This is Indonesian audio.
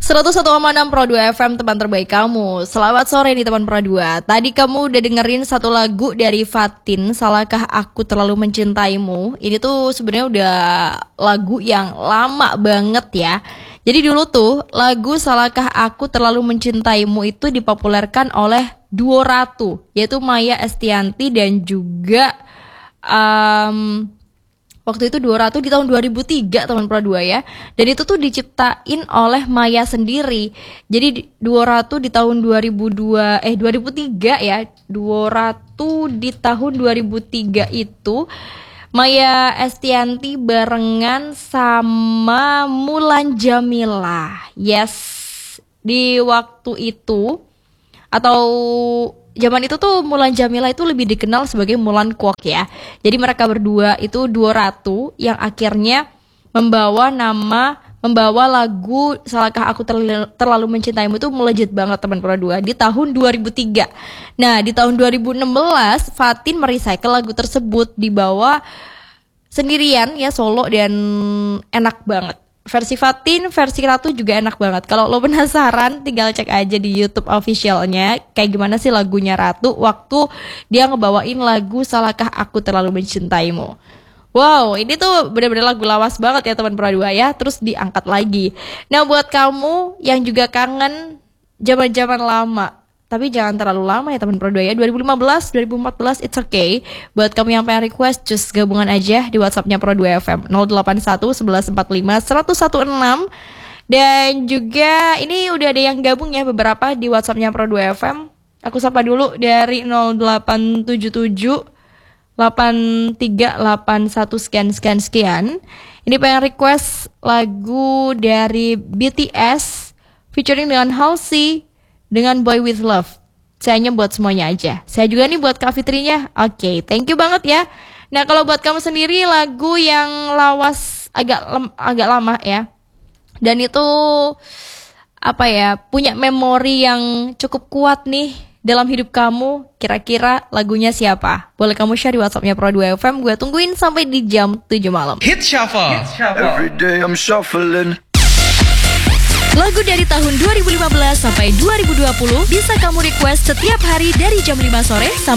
101,6 Pro 2 FM, teman terbaik kamu. Selamat sore nih teman Pro 2. Tadi kamu udah dengerin satu lagu dari Fatin, Salahkah Aku Terlalu Mencintaimu. Ini tuh sebenarnya udah lagu yang lama banget ya. Jadi dulu tuh lagu Salahkah Aku Terlalu Mencintaimu itu dipopulerkan oleh duo ratu, yaitu Maia Estianty dan juga waktu itu duo ratu di tahun 2003 teman Pro 2 ya. Dan itu tuh diciptain oleh Maia sendiri. Jadi duo ratu di tahun 2003 ya. Duo ratu di tahun 2003 itu Maia Estianty barengan sama Mulan Jamila. Yes. Di waktu itu atau zaman itu tuh Mulan Jamila itu lebih dikenal sebagai Mulan Kwok ya. Jadi mereka berdua itu duo ratu yang akhirnya membawa lagu Salahkah Aku Terlalu Mencintaimu itu melejit banget teman Pro 2 di tahun 2003. Nah, di tahun 2016 Fatin merecycle lagu tersebut, dibawa sendirian ya, solo, dan enak banget. Versi Fatin, versi Ratu juga enak banget. Kalau lo penasaran, tinggal cek aja di YouTube officialnya kayak gimana sih lagunya Ratu waktu dia ngebawain lagu Salahkah Aku Terlalu Mencintaimu. Wow, ini tuh bener-bener lagu lawas banget ya teman Pro 2 ya. Terus diangkat lagi. Nah, buat kamu yang juga kangen zaman-zaman lama, tapi jangan terlalu lama ya teman Pro 2 ya. 2015, 2014 it's okay. Buat kamu yang pengen request, just gabungan aja di WhatsApp-nya Pro 2 FM 081 1145 1016. Dan juga ini udah ada yang gabung ya beberapa di WhatsApp-nya Pro 2 FM. Aku sapa dulu dari 0877 8381 sekian. Ini pengen request lagu dari BTS featuring dengan Halsey dengan Boy With Love. Sayanya buat semuanya aja. Saya juga nih buat Kak Fitrinya. Oke, thank you banget ya. Nah, kalau buat kamu sendiri lagu yang lawas agak lama ya. Dan itu punya memori yang cukup kuat nih dalam hidup kamu. Kira-kira lagunya siapa? Boleh kamu share di WhatsApp-nya Pro 2 FM. Gue tungguin sampai di jam 7 malam. Hit Shuffle. Every day I'm shuffling. Lagu dari tahun 2015 sampai 2020 bisa kamu request setiap hari dari jam 5 sore sampai